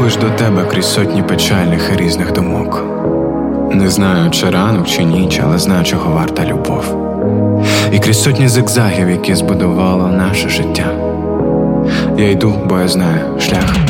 лиш до тебе крізь сотні печальних і різних думок. Не знаю, чи ранок, чи ніч, але знаю, чого варта любов. І крізь сотні зигзагів, які збудувало наше життя, я йду, бо я знаю шлях